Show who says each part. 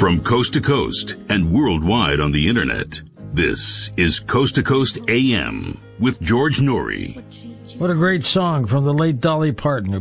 Speaker 1: From coast to coast and worldwide on the internet, this is Coast to Coast AM with George Noory.
Speaker 2: What a great song from the late Dolly Parton, who